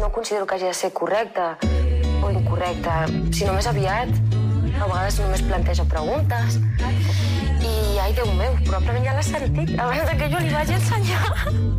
no considero que hagi de ser correcta o incorrecta, sinó més aviat, a vegades només planteja preguntes. I, ai, Déu meu, probablement ja l'ha sentit abans que jo li vagi ensenyar.